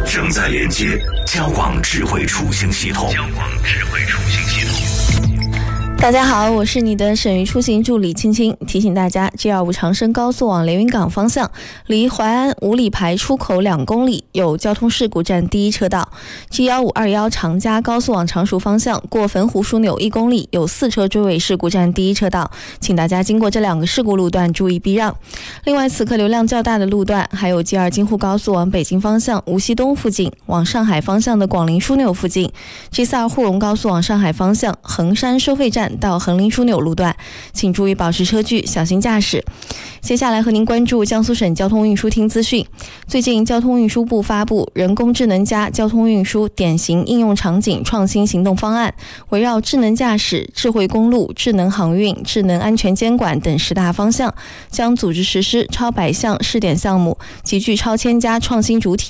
正在连接交广智慧出行系统。 大家好，我是你的省域出行助理青青，提醒大家 G25 长深高速往连云港方向，离淮安五里牌出口2公里有交通事故占第一车道。 G1521 长嘉高速往常熟方向，过汾湖枢纽1公里有4车追尾事故占第一车道，请大家经过这2个事故路段注意避让。另外，此刻流量较大的路段还有 G2 京沪高速往北京方向无锡东附近，往上海方向的广陵枢纽附近， G42 沪蓉高速往上海方向衡山收费站到横林枢纽路段，请注意保持车距，小心驾驶。接下来和您关注江苏省交通运输厅资讯。最近交通运输部发布人工智能加交通运输典型应用场景创新行动方案，围绕智能驾驶、智慧公路、智能航运、智能安全监管等10大方向，将组织实施超100项试点项目，集聚超1000家创新主体，